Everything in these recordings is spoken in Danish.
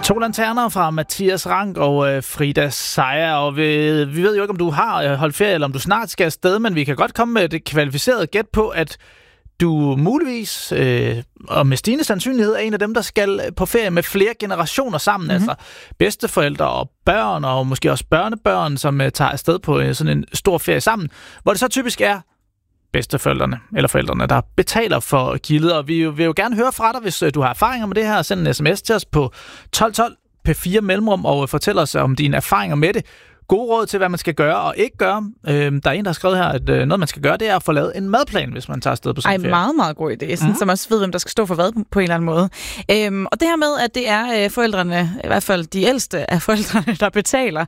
To lanterner fra Mathias Rank og Frida Seier, og vi ved jo ikke, om du har holdt ferie, eller om du snart skal afsted, men vi kan godt komme med et kvalificeret gæt på, at du muligvis, og med stigende sandsynlighed, er en af dem, der skal på ferie med flere generationer sammen, altså bedsteforældre og børn, og måske også børnebørn, som tager afsted på sådan en stor ferie sammen, hvor det så typisk er bedsteforældrene eller forældrene, der betaler for gildet, og vi vil jo gerne høre fra dig, hvis du har erfaringer med det her. Send en sms til os på 1212 P4 mellemrum og fortæl os om dine erfaringer med det. Gode råd til, hvad man skal gøre og ikke gøre. Der er en, der har skrevet her, at noget, man skal gøre, det er at få lavet en madplan, hvis man tager afsted på sådan en ferie. Meget, meget god idé, sådan, så man også ved, hvem der skal stå for hvad på en eller anden måde. Og det her med, at det er forældrene, i hvert fald de ældste af forældrene, der betaler,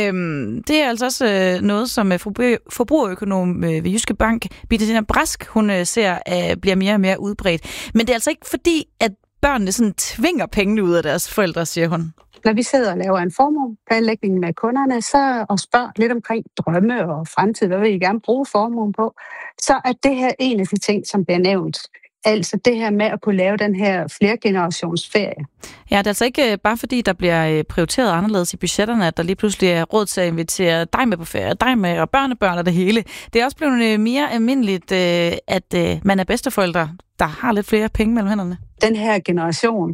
det er altså også noget, som forbrugerøkonom ved Jyske Bank, Bettina Brask, hun ser bliver mere og mere udbredt. Men det er altså ikke fordi, at børnene sådan tvinger pengene ud af deres forældre, siger hun. Når vi sidder og laver en formueplanlægning med kunderne, så og spørger lidt omkring drømme og fremtid, hvad vil I gerne bruge formuen på, så er det her en af de ting, som bliver nævnt. Altså det her med at kunne lave den her flergenerationsferie. Ja, det er altså ikke bare fordi, der bliver prioriteret anderledes i budgetterne, at der lige pludselig er råd til at invitere dig med på ferie, dig med og børnebørn og det hele. Det er også blevet mere almindeligt, at man er bedsteforældre, der har lidt flere penge mellem hænderne. Den her generation,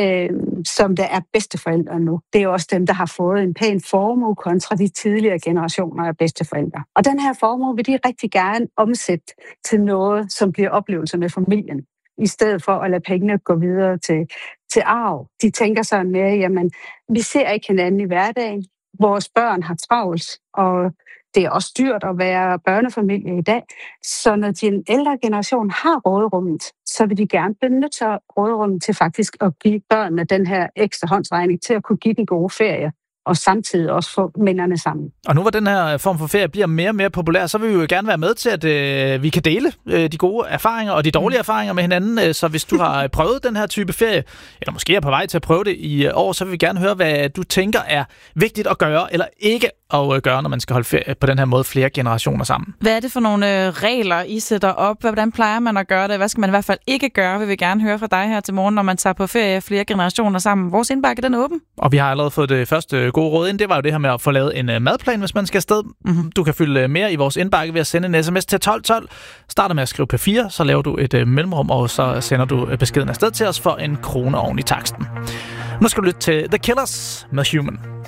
som der er bedsteforældre nu, det er jo også dem, der har fået en pæn formue kontra de tidligere generationer af bedsteforældre. Og den her formue vil de rigtig gerne omsætte til noget, som bliver oplevelser med familien, i stedet for at lade pengene gå videre til arv. De tænker sådan mere, jamen, vi ser ikke hinanden i hverdagen. Vores børn har travlt, og det er også dyrt at være børnefamilie i dag. Så når den ældre generation har råderummet, så vil de gerne benytte sig af råderummet til faktisk at give børnene den her ekstra håndsregning til at kunne give den gode ferie, og samtidig også få minderne sammen. Og nu hvor den her form for ferie bliver mere og mere populær, så vil vi jo gerne være med til, at vi kan dele de gode erfaringer og de dårlige erfaringer med hinanden. Så hvis du har prøvet den her type ferie, eller måske er på vej til at prøve det i år, så vil vi gerne høre, hvad du tænker er vigtigt at gøre, eller ikke at gøre, når man skal holde ferie på den her måde flere generationer sammen. Hvad er det for nogle regler, I sætter op? Hvordan plejer man at gøre det? Hvad skal man i hvert fald ikke gøre? Vi vil gerne høre fra dig her til morgen, når man tager på ferie flere generationer sammen. Vores indbakke, den er åben. Og vi har allerede fået det første gode råd ind. Det var jo det her med at få lavet en madplan, hvis man skal afsted. Du kan fylde mere i vores indbakke ved at sende en sms til 1212. Starter med at skrive P4, så laver du et mellemrum, og så sender du beskeden afsted til os for 1 krone oven i taksten. Nu skal du lytte til The Killers med Human.